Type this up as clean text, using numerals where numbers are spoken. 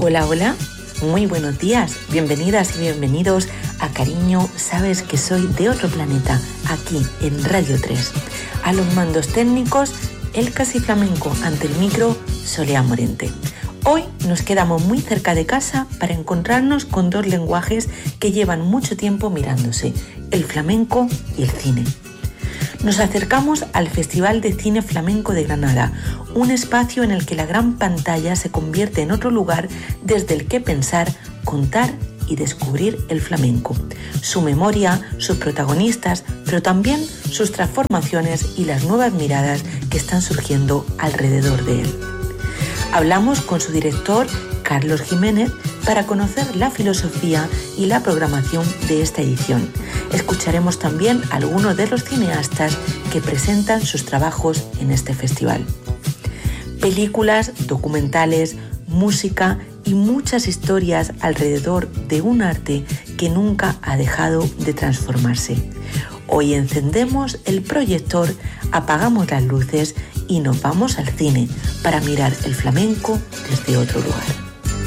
Hola, hola, muy buenos días, bienvenidas y bienvenidos a Cariño, sabes que soy de otro planeta, aquí en Radio 3. A los mandos técnicos, el Casi Flamenco, ante el micro, Soleá Morente. Hoy nos quedamos muy cerca de casa para encontrarnos con dos lenguajes que llevan mucho tiempo mirándose, el flamenco y el cine. Nos acercamos al Festival de Cine Flamenco de Granada, un espacio en el que la gran pantalla se convierte en otro lugar desde el que pensar, contar y descubrir el flamenco, su memoria, sus protagonistas, pero también sus transformaciones y las nuevas miradas que están surgiendo alrededor de él. Hablamos con su director, Carlos Jiménez, para conocer la filosofía y la programación de esta edición. Escucharemos también a algunos de los cineastas que presentan sus trabajos en este festival. Películas, documentales, música y muchas historias alrededor de un arte que nunca ha dejado de transformarse. Hoy encendemos el proyector, apagamos las luces y nos vamos al cine para mirar el flamenco desde otro lugar.